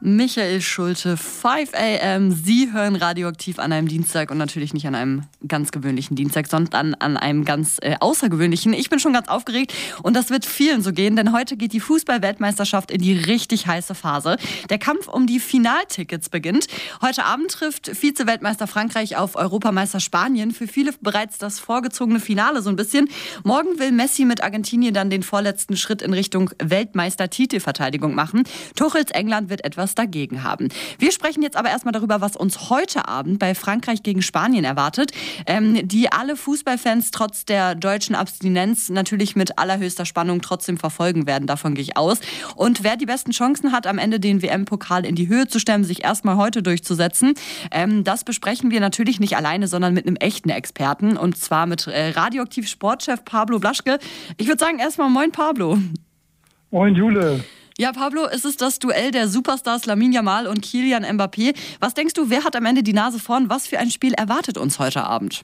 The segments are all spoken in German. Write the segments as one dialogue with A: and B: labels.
A: Michael Schulte, 5 a.m. Sie hören Radioaktiv an einem Dienstag und natürlich nicht an einem ganz gewöhnlichen Dienstag, sondern an einem ganz außergewöhnlichen. Ich bin schon ganz aufgeregt und das wird vielen so gehen, denn heute geht die Fußball-Weltmeisterschaft in die richtig heiße Phase. Der Kampf um die Finaltickets beginnt. Heute Abend trifft Vize-Weltmeister Frankreich auf Europameister Spanien. Für viele bereits das vorgezogene Finale so ein bisschen. Morgen will Messi mit Argentinien dann den vorletzten Schritt in Richtung Weltmeister-Titelverteidigung machen. Tuchels England wird etwas dagegen haben. Wir sprechen jetzt aber erstmal darüber, was uns heute Abend bei Frankreich gegen Spanien erwartet, die alle Fußballfans trotz der deutschen Abstinenz natürlich mit allerhöchster Spannung trotzdem verfolgen werden. Davon gehe ich aus. Und wer die besten Chancen hat, am Ende den WM-Pokal in die Höhe zu stemmen, sich erstmal heute durchzusetzen, das besprechen wir natürlich nicht alleine, sondern mit einem echten Experten, und zwar mit Radioaktiv-Sportchef Pablo Blaschke. Ich würde sagen, erstmal moin Pablo.
B: Moin Jule.
A: Ja, Pablo, es ist das Duell der Superstars Lamine Yamal und Kylian Mbappé. Was denkst du, wer hat am Ende die Nase vorn? Was für ein Spiel erwartet uns heute Abend?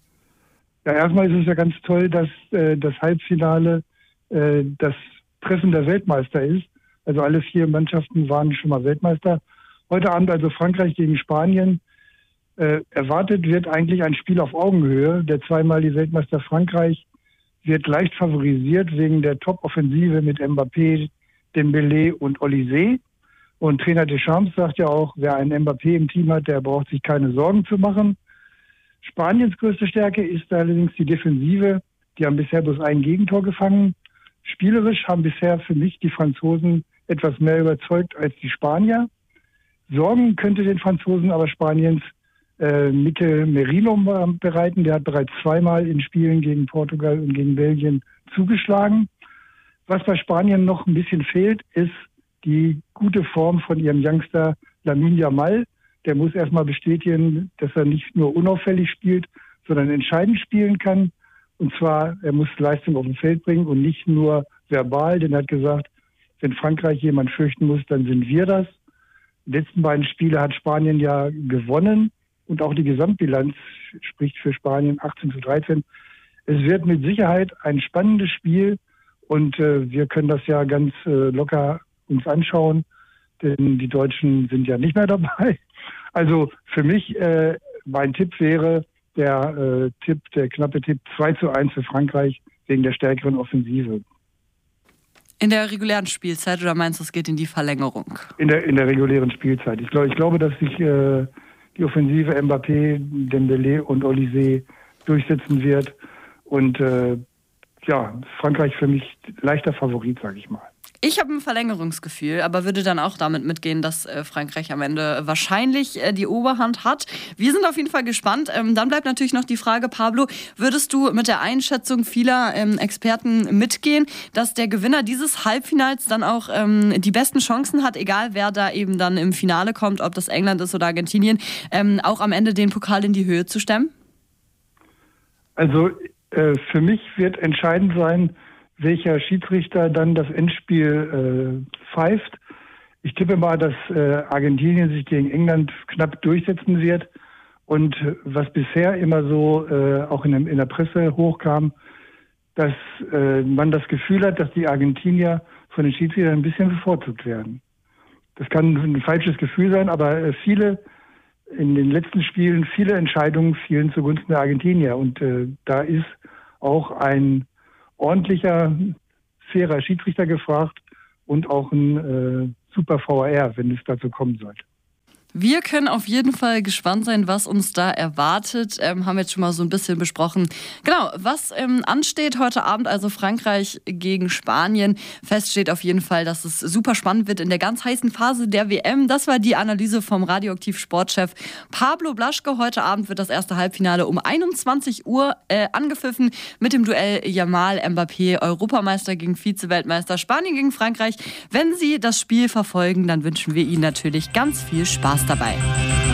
B: Ja, erstmal ist es ja ganz toll, dass das Halbfinale das Treffen der Weltmeister ist. Also alle 4 Mannschaften waren schon mal Weltmeister. Heute Abend also Frankreich gegen Spanien. Erwartet wird eigentlich ein Spiel auf Augenhöhe. Der zweimalige Weltmeister Frankreich wird leicht favorisiert wegen der Top-Offensive mit Mbappé, Dembélé und Olysée. Und Trainer Deschamps sagt ja auch, wer einen Mbappé im Team hat, der braucht sich keine Sorgen zu machen. Spaniens größte Stärke ist allerdings die Defensive. Die haben bisher bloß ein Gegentor gefangen. Spielerisch haben bisher für mich die Franzosen etwas mehr überzeugt als die Spanier. Sorgen könnte den Franzosen aber Spaniens Mikel Merino bereiten. Der hat bereits 2-mal in Spielen gegen Portugal und gegen Belgien zugeschlagen. Was bei Spanien noch ein bisschen fehlt, ist die gute Form von ihrem Youngster Lamine Yamal. Der muss erstmal bestätigen, dass er nicht nur unauffällig spielt, sondern entscheidend spielen kann. Und zwar, er muss Leistung auf dem Feld bringen und nicht nur verbal, denn er hat gesagt, wenn Frankreich jemand fürchten muss, dann sind wir das. Die letzten beiden Spiele hat Spanien ja gewonnen und auch die Gesamtbilanz spricht für Spanien 18:13. Es wird mit Sicherheit ein spannendes Spiel. Und wir können das ja ganz locker uns anschauen, denn die Deutschen sind ja nicht mehr dabei. Also für mich, mein Tipp wäre der knappe Tipp 2:1 für Frankreich wegen der stärkeren Offensive.
A: In der regulären Spielzeit oder meinst du, es geht in die Verlängerung? In der
B: regulären Spielzeit. Ich glaube, dass sich die Offensive Mbappé, Dembélé und Olysée durchsetzen wird. Und Frankreich für mich leichter Favorit, sage ich mal.
A: Ich habe ein Verlängerungsgefühl, aber würde dann auch damit mitgehen, dass Frankreich am Ende wahrscheinlich die Oberhand hat. Wir sind auf jeden Fall gespannt. Dann bleibt natürlich noch die Frage, Pablo, würdest du mit der Einschätzung vieler Experten mitgehen, dass der Gewinner dieses Halbfinals dann auch die besten Chancen hat, egal wer da eben dann im Finale kommt, ob das England ist oder Argentinien, auch am Ende den Pokal in die Höhe zu stemmen?
B: Also für mich wird entscheidend sein, welcher Schiedsrichter dann das Endspiel pfeift. Ich tippe mal, dass Argentinien sich gegen England knapp durchsetzen wird. Und was bisher immer so auch in der Presse hochkam, dass man das Gefühl hat, dass die Argentinier von den Schiedsrichtern ein bisschen bevorzugt werden. Das kann ein falsches Gefühl sein, aber in den letzten Spielen viele Entscheidungen fielen zugunsten der Argentinier. Und da ist auch ein ordentlicher, fairer Schiedsrichter gefragt und auch ein super VAR, wenn es dazu kommen sollte.
A: Wir können auf jeden Fall gespannt sein, was uns da erwartet. Haben jetzt schon mal so ein bisschen besprochen. Genau, was ansteht heute Abend, also Frankreich gegen Spanien. Fest steht auf jeden Fall, dass es super spannend wird in der ganz heißen Phase der WM. Das war die Analyse vom Radioaktiv-Sportchef Pablo Blaschke. Heute Abend wird das erste Halbfinale um 21 Uhr angepfiffen mit dem Duell Yamal-Mbappé, Europameister gegen Vize-Weltmeister, Spanien gegen Frankreich. Wenn Sie das Spiel verfolgen, dann wünschen wir Ihnen natürlich ganz viel Spaß dabei.